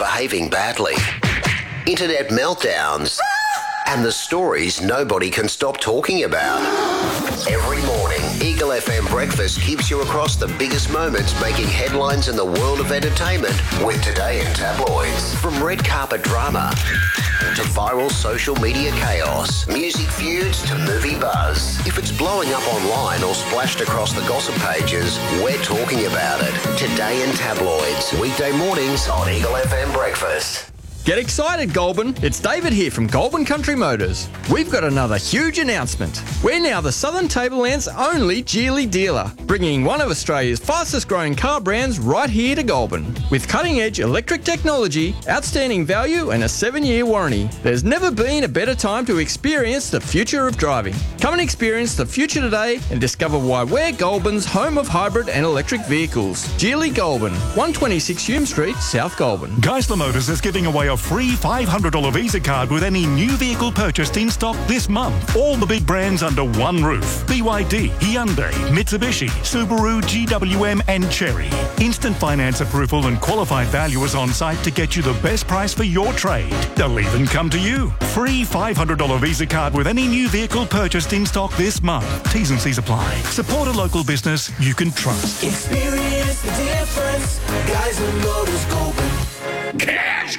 behaving badly, internet meltdowns, and the stories nobody can stop talking about. Every morning, Eagle FM Breakfast keeps you across the biggest moments making headlines in the world of entertainment with Today in Tabloids. From red carpet drama to viral social media chaos, music feuds to movie buzz. If it's blowing up online or splashed across the gossip pages, we're talking about it. Today in Tabloids, weekday mornings on Eagle FM Breakfast. Get excited, Goulburn. It's David here from Goulburn Country Motors. We've got another huge announcement. We're now the Southern Tableland's only Geely dealer, bringing one of Australia's fastest growing car brands right here to Goulburn. With cutting edge electric technology, outstanding value and a 7-year warranty, there's never been a better time to experience the future of driving. Come and experience the future today and discover why we're Goulburn's home of hybrid and electric vehicles. Geely Goulburn, 126 Hume Street, South Goulburn. Geisler Motors is giving away a free $500 Visa card with any new vehicle purchased in stock this month. All the big brands under one roof. BYD, Hyundai, Mitsubishi, Subaru, GWM and Chery. Instant finance approval and qualified valuers on site to get you the best price for your trade. They'll even come to you. Free $500 Visa card with any new vehicle purchased in stock this month. T's and C's apply. Support a local business you can trust. Experience the difference. Geisler Motors Goulburn. Cash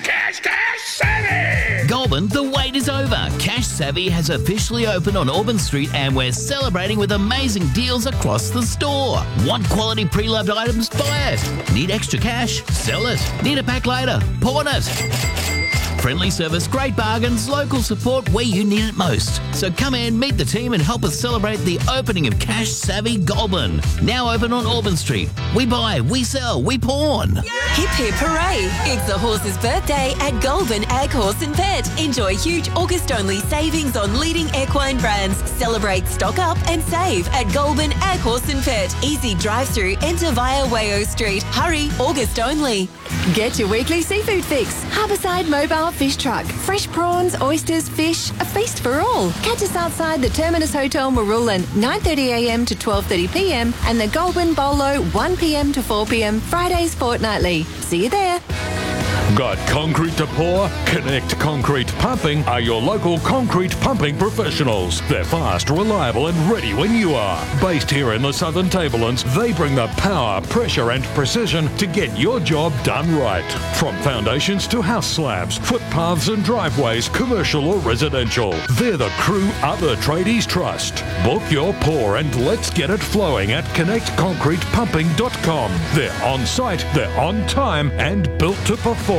Savvy! Goulburn, the wait is over. Cash Savvy has officially opened on Auburn Street and we're celebrating with amazing deals across the store. Want quality pre-loved items? Buy it. Need extra cash? Sell it. Need a pack later? Pawn it. Friendly service, great bargains, local support where you need it most. So come in, meet the team and help us celebrate the opening of Cash Savvy Goulburn. Now open on Auburn Street. We buy, we sell, we pawn. Hip hip hooray! It's the horse's birthday at Goulburn Ag Horse and Vet. Enjoy huge August-only savings on leading equine brands. Celebrate, stock up and save at Goulburn Ag Horse and Vet. Easy drive-through, enter via Wayo Street. Hurry, August only. Get your weekly seafood fix. Harbourside Mobile Fish Truck. Fresh prawns, oysters, fish, a feast for all. Catch us outside the Terminus Hotel Marulan, 9:30am to 12:30pm and the Goulburn Bolo, 1pm to 4pm, Fridays fortnightly. See you there. Got concrete to pour? Connect Concrete Pumping are your local concrete pumping professionals. They're fast, reliable and ready when you are. Based here in the Southern Tablelands, they bring the power, pressure and precision to get your job done right. From foundations to house slabs, footpaths and driveways, commercial or residential. They're the crew other tradies trust. Book your pour and let's get it flowing at connectconcretepumping.com. They're on site, they're on time and built to perform.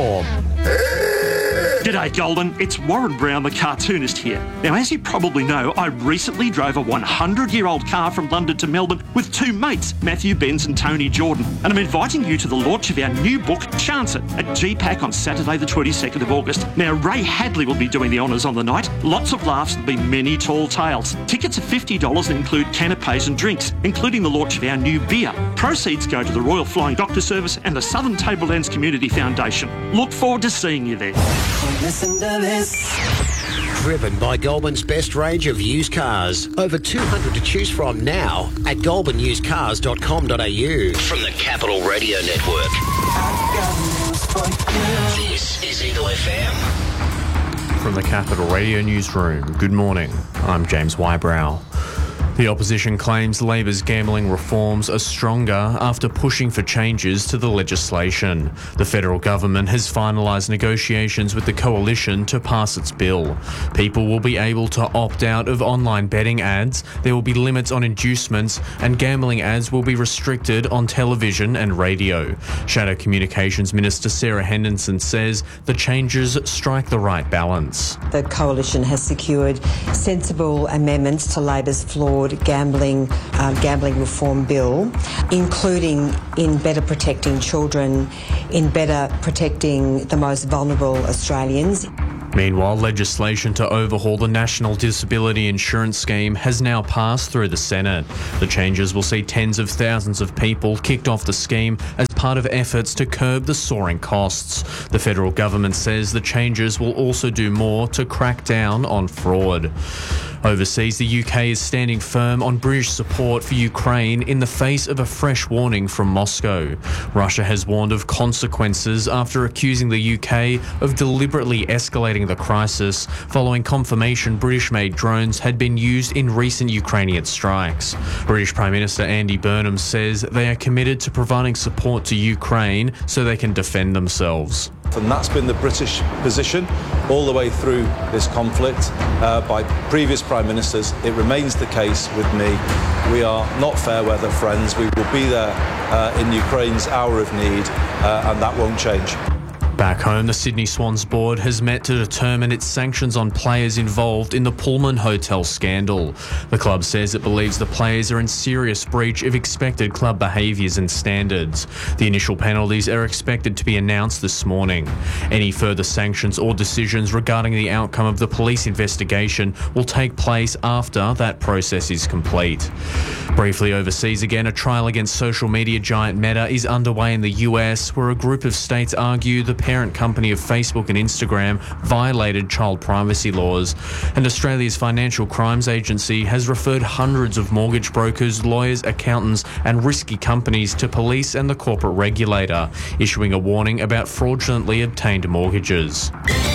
G'day Goulburn, it's Warren Brown the cartoonist here. Now as you probably know, I recently drove a 100-year-old car from London to Melbourne with two mates, Matthew Benz and Tony Jordan, and I'm inviting you to the launch of our new book, Chance It, at GPAC on Saturday the 22nd of August. Now Ray Hadley will be doing the honours on the night, lots of laughs and there'll be many tall tales. Tickets are $50 and include canapes and drinks, including the launch of our new beer. Proceeds go to the Royal Flying Doctor Service and the Southern Tablelands Community Foundation. Look forward to seeing you there. Listen to this. Driven by Goulburn's best range of used cars. Over 200 to choose from now at goulburnusedcars.com.au. From the Capital Radio Network. This is Eagle FM. From the Capital Radio Newsroom, good morning. I'm James Wybrow. The opposition claims Labor's gambling reforms are stronger after pushing for changes to the legislation. The federal government has finalised negotiations with the coalition to pass its bill. People will be able to opt out of online betting ads, there will be limits on inducements, and gambling ads will be restricted on television and radio. Shadow Communications Minister Sarah Henderson says the changes strike the right balance. The coalition has secured sensible amendments to Labor's flawed gambling reform bill, including in better protecting children, in better protecting the most vulnerable Australians. Meanwhile, legislation to overhaul the National Disability Insurance Scheme has now passed through the Senate. The changes will see tens of thousands of people kicked off the scheme as part of efforts to curb the soaring costs. The federal government says the changes will also do more to crack down on fraud. Overseas, the UK is standing firm on British support for Ukraine in the face of a fresh warning from Moscow. Russia has warned of consequences after accusing the UK of deliberately escalating the crisis following confirmation British-made drones had been used in recent Ukrainian strikes. British Prime Minister Andy Burnham says they are committed to providing support to Ukraine so they can defend themselves. And that's been the British position all the way through this conflict by previous Prime Ministers. It remains the case with me. We are not fair weather friends. We will be there in Ukraine's hour of need, and that won't change. Back home, the Sydney Swans board has met to determine its sanctions on players involved in the Pullman Hotel scandal. The club says it believes the players are in serious breach of expected club behaviours and standards. The initial penalties are expected to be announced this morning. Any further sanctions or decisions regarding the outcome of the police investigation will take place after that process is complete. Briefly overseas again, a trial against social media giant Meta is underway in the US, where a group of states argue the parent company of Facebook and Instagram violated child privacy laws. And Australia's Financial Crimes Agency has referred hundreds of mortgage brokers, lawyers, accountants and risky companies to police and the corporate regulator, issuing a warning about fraudulently obtained mortgages.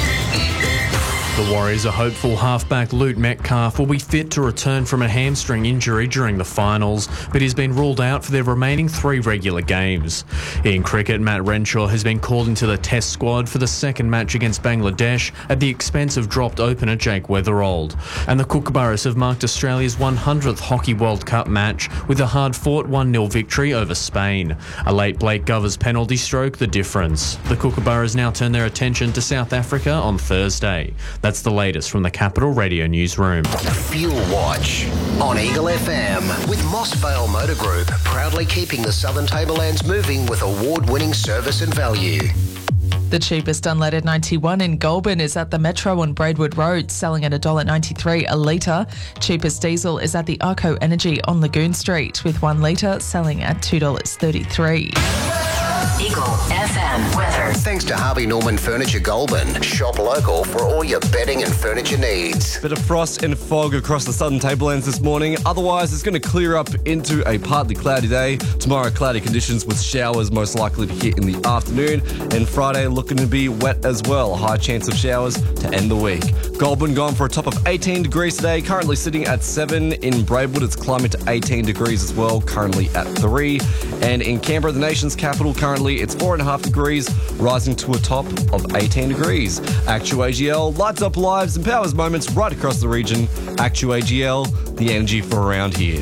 The Warriors are hopeful halfback Luke Metcalf will be fit to return from a hamstring injury during the finals, but he's been ruled out for their remaining 3 regular games. In cricket, Matt Renshaw has been called into the Test squad for the second match against Bangladesh at the expense of dropped opener Jake Weatherald. And the Kookaburras have marked Australia's 100th Hockey World Cup match with a hard-fought 1-0 victory over Spain. A late Blake Govers penalty stroke the difference. The Kookaburras now turn their attention to South Africa on Thursday. That's the latest from the Capital Radio Newsroom. Fuel Watch on Eagle FM with Moss Vale Motor Group, proudly keeping the Southern Tablelands moving with award-winning service and value. The cheapest unleaded 91 in Goulburn is at the Metro on Braidwood Road, selling at $1.93 a litre. Cheapest diesel is at the Arco Energy on Lagoon Street, with 1 litre selling at $2.33. Eagle FM weather. Thanks to Harvey Norman Furniture Goulburn. Shop local for all your bedding and furniture needs. Bit of frost and fog across the southern tablelands this morning. Otherwise, it's going to clear up into a partly cloudy day. Tomorrow, cloudy conditions with showers most likely to hit in the afternoon. And Friday looking to be wet as well. A high chance of showers to end the week. Goulburn gone for a top of 18 degrees today. Currently sitting at 7. In Braidwood, it's climbing to 18 degrees as well. Currently at 3. And in Canberra, the nation's capital, currently it's 4.5 degrees, rising to a top of 18 degrees. Actu AGL lights up lives and powers moments right across the region. Actu AGL, the energy for around here.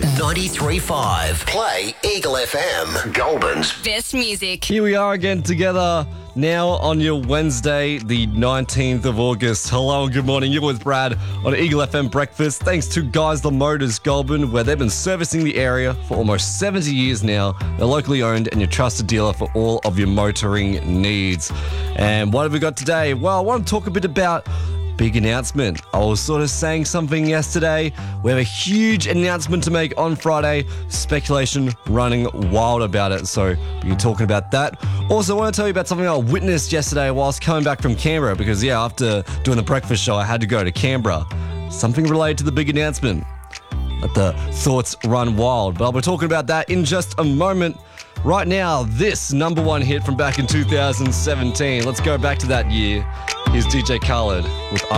93.5. Play Eagle FM. Goulburn's best music. Here we are again together now on your Wednesday, the 19th of August. Hello and good morning. You're with Brad on Eagle FM Breakfast. Thanks to Geisler Motors Goulburn, where they've been servicing the area for almost 70 years now. They're locally owned and your trusted dealer for all of your motoring needs. And what have we got today? Well, I want to talk a bit about big announcement. I was sort of saying something yesterday. We have a huge announcement to make on Friday. Speculation running wild about it, so we're talking about that. Also, I want to tell you about something I witnessed yesterday whilst coming back from Canberra, because after doing the breakfast show, I had to go to Canberra. Something related to the big announcement. Let the thoughts run wild, but I'll be talking about that in just a moment. Right now, this number 1 hit from back in 2017. Let's go back to that year. Here's DJ Khaled with